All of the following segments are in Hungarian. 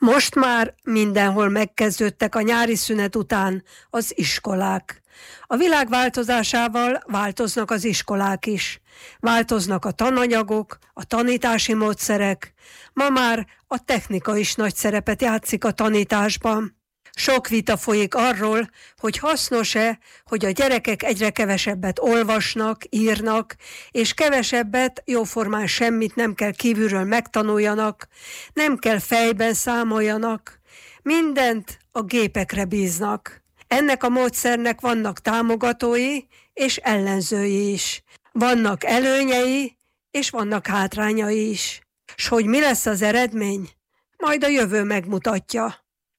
Most már mindenhol megkezdődtek a nyári szünet után az iskolák. A világ változásával változnak az iskolák is. Változnak a tananyagok, a tanítási módszerek. Ma már a technika is nagy szerepet játszik a tanításban. Sok vita folyik arról, hogy hasznos-e, hogy a gyerekek egyre kevesebbet olvasnak, írnak, és kevesebbet, jóformán semmit nem kell kívülről megtanuljanak, nem kell fejben számoljanak, mindent a gépekre bíznak. Ennek a módszernek vannak támogatói és ellenzői is. Vannak előnyei és vannak hátrányai is. S hogy mi lesz az eredmény? Majd a jövő megmutatja.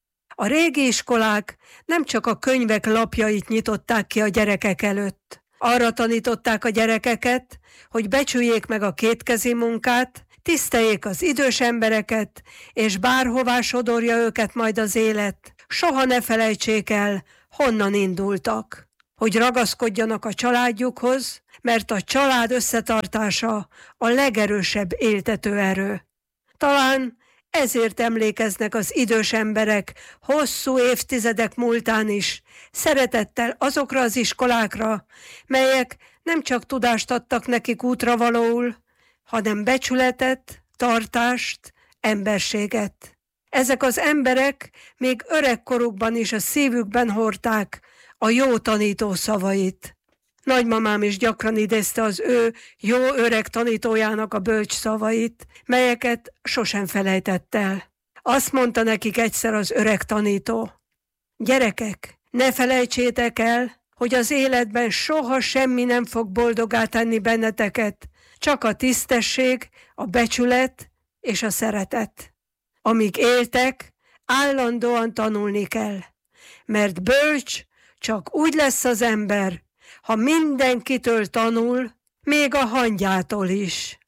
A régi iskolák nem csak a könyvek lapjait nyitották ki a gyerekek előtt. Arra tanították a gyerekeket, hogy becsüljék meg a kétkezi munkát, tiszteljék az idős embereket, és bárhová sodorja őket majd az élet, soha ne felejtsék el, honnan indultak. Hogy ragaszkodjanak a családjukhoz, mert a család összetartása a legerősebb éltető erő. Talán ezért emlékeznek az idős emberek hosszú évtizedek múltán is szeretettel azokra az iskolákra, melyek nem csak tudást adtak nekik útravalóul, hanem becsületet, tartást, emberséget. Ezek az emberek még öregkorukban is a szívükben hordták a jó tanító szavait. Nagymamám is gyakran idézte az ő jó öreg tanítójának a bölcs szavait, melyeket sosem felejtett el. Azt mondta nekik egyszer az öreg tanító: gyerekek, ne felejtsétek el, hogy az életben soha semmi nem fog boldoggá tenni benneteket, csak a tisztesség, a becsület és a szeretet. Amíg éltek, állandóan tanulni kell, mert bölcs csak úgy lesz az ember, ha mindenkitől tanul, még a hangyától is.